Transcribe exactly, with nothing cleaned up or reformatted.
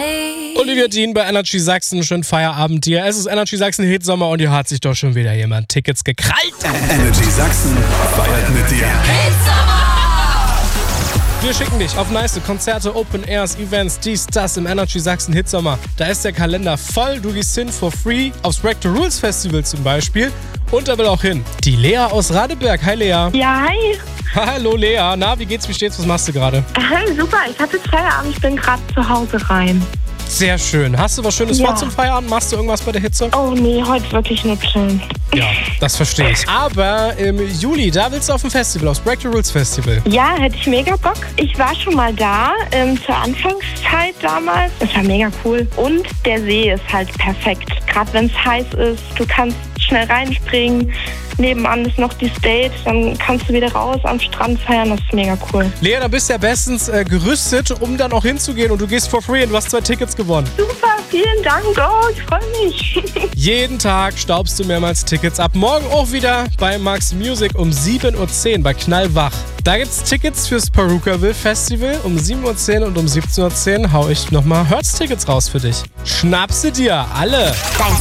me. Olivia Dean bei Energy Sachsen, schönen Feierabend dir. Es ist Energy Sachsen Hitsommer und hier hat sich doch schon wieder jemand Tickets gekrallt. Energy Sachsen feiert mit dir. Wir schicken dich auf nice Konzerte, Open Airs, Events, dies, das im Energy Sachsen Hitsommer. Da ist der Kalender voll, du gehst hin for free, aufs Break the Rules Festival zum Beispiel. Und da will auch hin die Lea aus Radeberg. Hi Lea. Ja, hi. Hallo Lea. Na, wie geht's, wie steht's, was machst du gerade? Hi, super. Ich hatte Feierabend, ich bin gerade zu Hause rein. Sehr schön. Hast du was Schönes Ja. vor zum Feierabend? Machst du irgendwas bei der Hitze? Oh nee, heute wirklich nur chillen. Ja, das verstehe ich. Aber im Juli, da willst du auf ein Festival, aufs Break the Rules Festival. Ja, hätte ich mega Bock. Ich war schon mal da, ähm, zur Anfangszeit damals. Das war mega cool. Und der See ist halt perfekt. Gerade wenn es heiß ist, du kannst schnell reinspringen. Nebenan ist noch die Stage, dann kannst du wieder raus am Strand feiern. Das ist mega cool. Lea, da bist du ja bestens äh, gerüstet, um dann auch hinzugehen und du gehst for free und du hast zwei Tickets gewonnen. Super, vielen Dank. Oh, ich freue mich. Jeden Tag staubst du mehrmals Tickets ab. Morgen auch wieder bei Max Music um sieben Uhr zehn bei Knallwach. Da gibt's Tickets fürs Perukaville Festival um sieben Uhr zehn und um siebzehn Uhr zehn hau ich nochmal Hertz-Tickets raus für dich. Schnapp sie dir, alle!